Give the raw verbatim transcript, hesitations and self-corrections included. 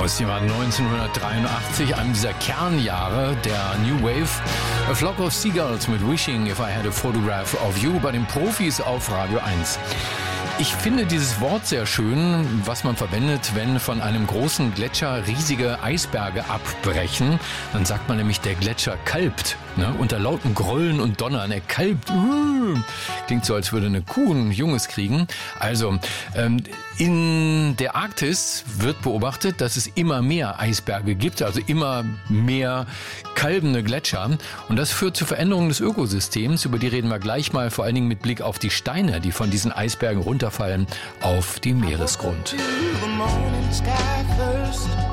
aus dem Jahr neunzehnhundertdreiundachtzig, einem dieser Kernjahre der New Wave. A Flock of Seagulls mit Wishing If I Had a Photograph of You bei den Profis auf Radio eins. Ich finde dieses Wort sehr schön, was man verwendet, wenn von einem großen Gletscher riesige Eisberge abbrechen. Dann sagt man nämlich, der Gletscher kalbt. Ne? Unter lautem Grollen und Donnern. Er kalbt. Klingt so, als würde eine Kuh ein Junges kriegen. Also, ähm, in der Arktis wird beobachtet, dass es immer mehr Eisberge gibt, also immer mehr kalbende Gletscher. Und das führt zu Veränderungen des Ökosystems. Über die reden wir gleich mal, vor allen Dingen mit Blick auf die Steine, die von diesen Eisbergen runterfallen auf den Meeresgrund.